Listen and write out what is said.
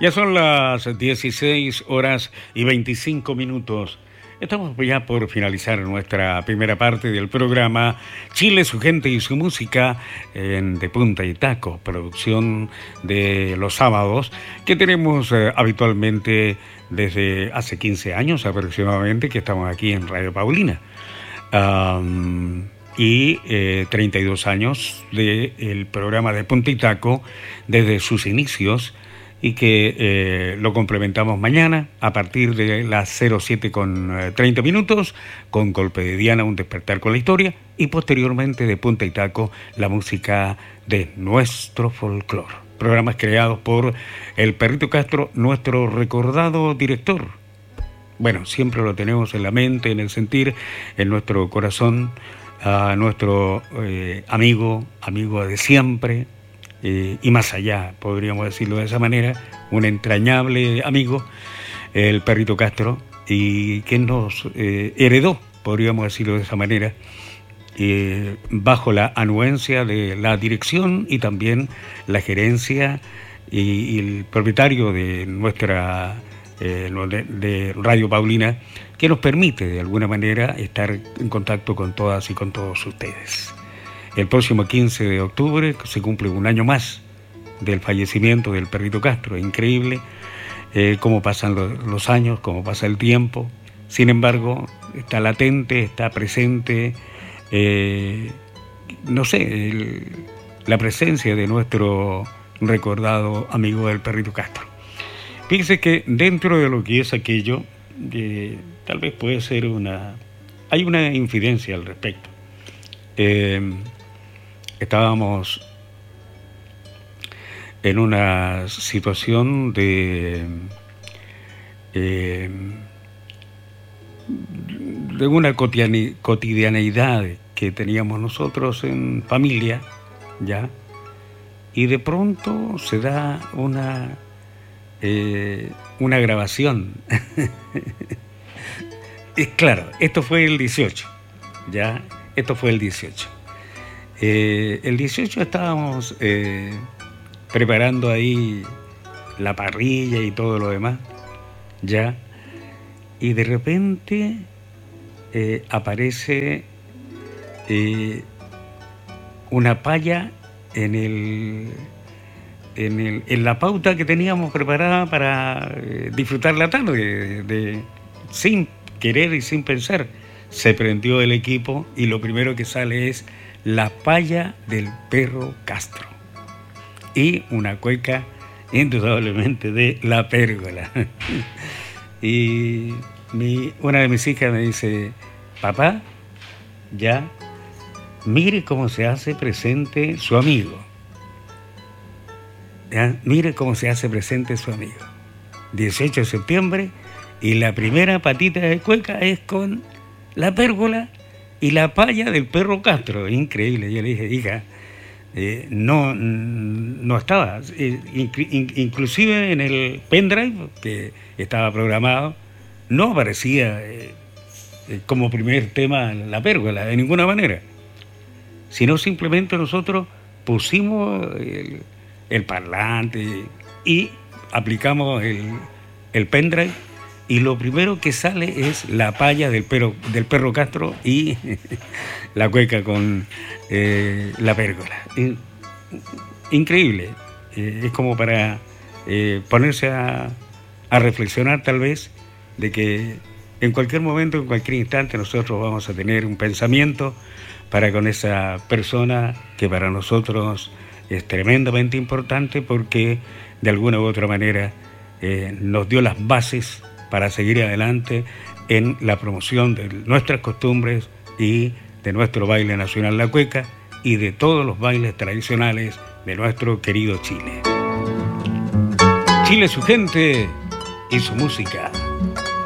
Ya son las 16 horas y 25 minutos. Estamos ya por finalizar nuestra primera parte del programa Chile, su gente y su música en De Punta y Taco, producción de los sábados que tenemos habitualmente desde hace 15 años aproximadamente que estamos aquí en Radio Paulina. Y 32 años del programa De Punta y Taco desde sus inicios, y que lo complementamos mañana a partir de las 07:30 con Golpe de Diana, un despertar con la historia, y posteriormente De Punta y Taco, la música de nuestro folclore. Programas creados por el Perrito Castro, nuestro recordado director. Bueno, siempre lo tenemos en la mente, en el sentir, en nuestro corazón, a nuestro amigo de siempre, y más allá, podríamos decirlo de esa manera, un entrañable amigo, el Perrito Castro, y que nos heredó, podríamos decirlo de esa manera, bajo la anuencia de la dirección y también la gerencia y el propietario de nuestra de Radio Paulina, que nos permite de alguna manera estar en contacto con todas y con todos ustedes. El próximo 15 de octubre se cumple un año más del fallecimiento del Perrito Castro. Increíble cómo pasan los años, cómo pasa el tiempo. Sin embargo, está latente, está presente, la presencia de nuestro recordado amigo del Perrito Castro. Fíjese que dentro de lo que es aquello, tal vez puede ser hay una infidencia al respecto. Estábamos en una situación de una cotidianeidad que teníamos nosotros en familia, ¿ya? Y de pronto se da una grabación. Claro, esto fue el 18, ¿ya? Esto fue el 18. El 18 estábamos preparando ahí la parrilla y todo lo demás, ¿ya? Y de repente aparece una palla en la pauta que teníamos preparada para disfrutar la tarde, sin querer y sin pensar. Se prendió el equipo y lo primero que sale es La Palla del Perro Castro y una cueca indudablemente de La Pérgola. Y una de mis hijas me dice: papá, ya, mire cómo se hace presente su amigo. ¿Ya? Mire cómo se hace presente su amigo. 18 de septiembre y la primera patita de cueca es con La Pérgola y La Palla del Perro Castro. Increíble. Yo le dije: hija, no estaba. Inclusive en el pendrive que estaba programado, no aparecía como primer tema La Pérgola, de ninguna manera. Sino simplemente nosotros pusimos el parlante y aplicamos el pendrive, y lo primero que sale es La Palla del Perro Castro y la cueca con La Pérgola. Increíble. Es como para ponerse a reflexionar, tal vez, de que en cualquier momento, en cualquier instante, nosotros vamos a tener un pensamiento para con esa persona que para nosotros es tremendamente importante, porque de alguna u otra manera nos dio las bases para seguir adelante en la promoción de nuestras costumbres y de nuestro baile nacional, la cueca, y de todos los bailes tradicionales de nuestro querido Chile. Chile, su gente y su música.